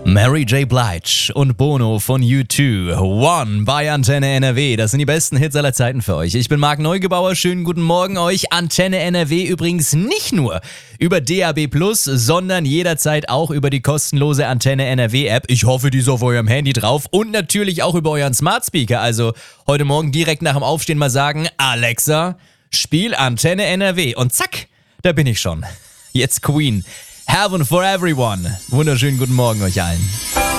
Mary J. Blige und Bono von U2, One bei Antenne NRW. Das sind die besten Hits aller Zeiten für euch. Ich bin Marc Neugebauer, schönen guten Morgen euch. Antenne NRW übrigens nicht nur über DAB+, sondern jederzeit auch über die kostenlose Antenne NRW-App. Ich hoffe, die ist auf eurem Handy drauf und natürlich auch über euren Smart Speaker. Also heute Morgen direkt nach dem Aufstehen mal sagen, Alexa, spiel Antenne NRW. Und zack, da bin ich schon. Jetzt Queen. Heaven for Everyone. Wunderschönen guten Morgen euch allen.